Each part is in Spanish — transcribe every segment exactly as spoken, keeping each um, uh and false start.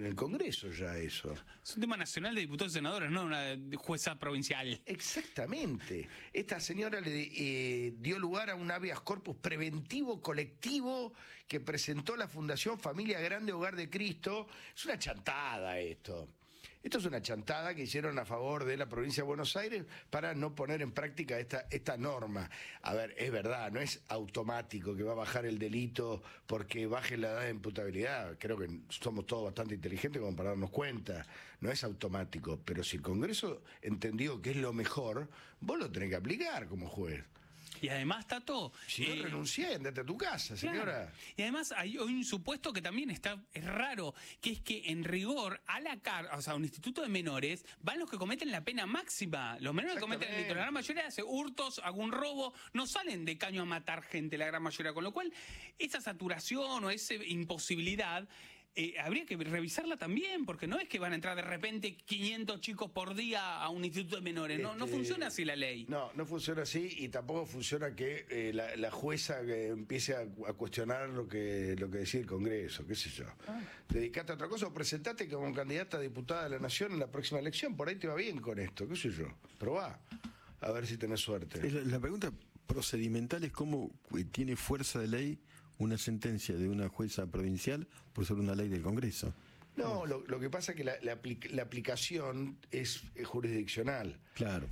el Congreso ya eso. Es un tema nacional de diputados y senadores, no una jueza provincial. Exactamente. Esta señora le eh, dio lugar a un habeas corpus preventivo colectivo que presentó la Fundación Familia Grande Hogar de Cristo. Es una chantada esto. Esto es una chantada que hicieron a favor de la provincia de Buenos Aires para no poner en práctica esta, esta norma. A ver, es verdad, no es automático que va a bajar el delito porque baje la edad de imputabilidad. Creo que somos todos bastante inteligentes como para darnos cuenta. No es automático, pero si el Congreso entendió que es lo mejor, vos lo tenés que aplicar como juez. Y además, Tato... Si no eh, renuncié, andate a tu casa, señora. Claro. Y además hay un supuesto que también está es raro, que es que en rigor a la car o sea, a un instituto de menores van los que cometen la pena máxima. Los menores que cometen el delito, la gran mayoría hace hurtos, algún robo, no salen de caño a matar gente, la gran mayoría. Con lo cual, esa saturación o esa imposibilidad... Eh, habría que revisarla también, porque no es que van a entrar de repente quinientos chicos por día a un instituto de menores, no, no Este, funciona así la ley. No, no funciona así y tampoco funciona que eh, la, la jueza que empiece a, a cuestionar lo que lo que decía el Congreso, qué sé yo. Ah. Dedicate a otra cosa o presentate como candidata a diputada de la Nación en la próxima elección, por ahí te va bien con esto, qué sé yo. Probá, a ver si tenés suerte. La, la pregunta procedimental es cómo tiene fuerza de ley una sentencia de una jueza provincial por sobre una ley del Congreso. No, lo, lo que pasa es que la, la, apli la aplicación es, es jurisdiccional. Claro.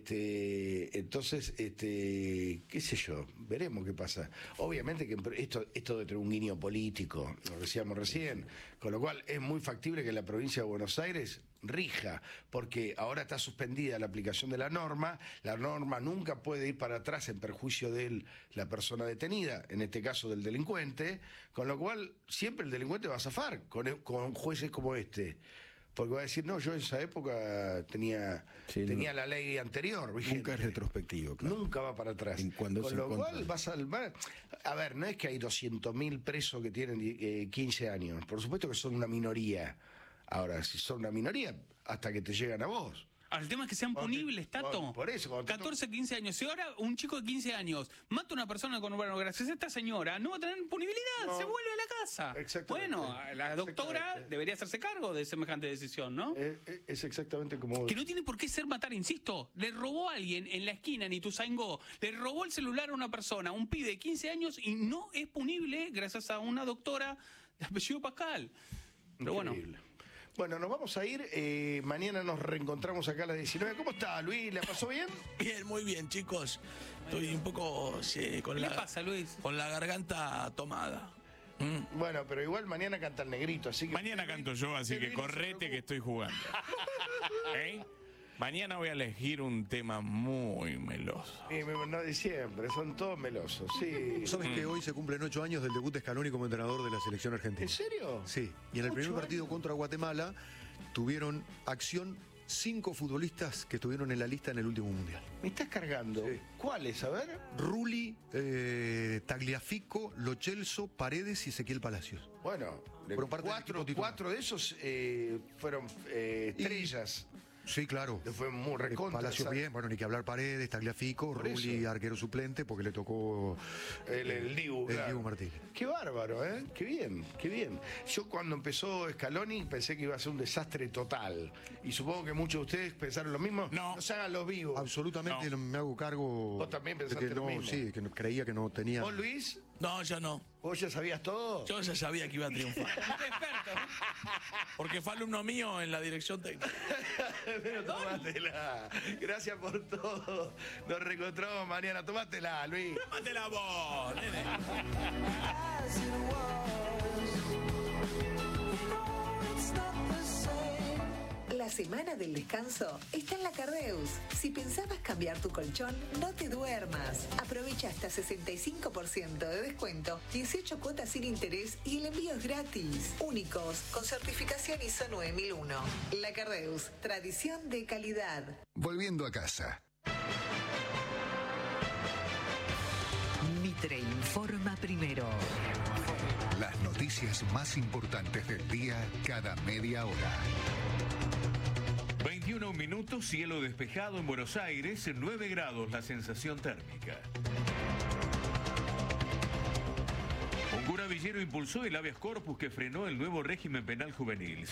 Este, entonces, este, qué sé yo, veremos qué pasa. Obviamente que esto, esto debe tener un guiño político, lo decíamos recién, con lo cual es muy factible que la provincia de Buenos Aires rija, porque ahora está suspendida la aplicación de la norma, la norma nunca puede ir para atrás en perjuicio de la persona detenida, en este caso del delincuente, con lo cual siempre el delincuente va a zafar con, con jueces como este. Porque va a decir, no, yo en esa época tenía, sí, tenía no, la ley anterior. Vigente. Nunca es retrospectivo, claro. Nunca va para atrás. En cuando Con se lo encuentra... cual va a salvar... A ver, no es que hay doscientos mil presos que tienen eh, quince años. Por supuesto que son una minoría. Ahora, si son una minoría, hasta que te llegan a vos. Ahora, el tema es que sean punibles, Tato. Por, por eso. catorce, quince años. Si ahora un chico de quince años mata a una persona con bueno, gracias a esta señora, no va a tener punibilidad, no. Se vuelve a la casa. Exactamente. Bueno, la doctora debería hacerse cargo de semejante decisión, ¿no? Es, es exactamente como... Que no tiene por qué ser matar, insisto. Le robó a alguien en la esquina en Ituzaingó, le robó el celular a una persona, un pibe de quince años, y no es punible gracias a una doctora de apellido Pascal. Pero Increíble. bueno... Bueno, nos vamos a ir. Eh, mañana nos reencontramos acá a las diecinueve. ¿Cómo está, Luis? ¿La pasó bien? Bien, muy bien, chicos. Estoy un poco sí, con, ¿Qué la, le pasa, Luis? con la garganta tomada. Mm. Bueno, pero igual mañana canta el Negrito, así que... Mañana canto yo, así que correte que estoy jugando. ¿Eh? Mañana voy a elegir un tema muy meloso. Sí, no de siempre, son todos melosos, sí. ¿Sabes mm. que hoy se cumplen ocho años del debut de Scaloni como entrenador de la selección argentina? ¿En serio? Sí, y en el primer partido años. contra Guatemala tuvieron acción cinco futbolistas que estuvieron en la lista en el último mundial. ¿Me estás cargando? Sí. ¿Cuáles? A ver. Rulli, eh, Tagliafico, Lo Celso, Paredes y Ezequiel Palacios. Bueno, fueron parte cuatro, cuatro de esos eh, fueron eh, estrellas. Y... Sí, claro. Fue muy recontra. Palacios bien, bueno, ni que hablar Paredes, Tagliafico, Rulli, arquero suplente, porque le tocó el, el Dibu, el claro. Dibu Martínez. Qué bárbaro, ¿eh? Qué bien, qué bien. Yo cuando empezó Scaloni pensé que iba a ser un desastre total. Y supongo que muchos de ustedes pensaron lo mismo. No. No se hagan los vivos. Absolutamente No. me hago cargo. Vos también de pensaste que lo no, mismo. Sí, que no, creía que no tenía. ¿Vos, Luis? No, yo no. ¿Vos ya sabías todo? Yo ya sabía que iba a triunfar. Porque fue alumno mío en la dirección técnica. Pero tómatela. Gracias por todo. Nos reencontramos mañana. Tómatela, Luis. Tómatela vos, nene. La semana del descanso está en la Cardeus. Si pensabas cambiar tu colchón, no te duermas. Aprovecha hasta sesenta y cinco por ciento de descuento, dieciocho cuotas sin interés y el envío es gratis. Únicos, con certificación I S O nueve mil uno. La Cardeus, tradición de calidad. Volviendo a casa. Mitre informa primero. Las noticias más importantes del día cada media hora. veintiuno minutos, cielo despejado en Buenos Aires, nueve grados la sensación térmica. Un curavillero impulsó el habeas corpus que frenó el nuevo régimen penal juvenil.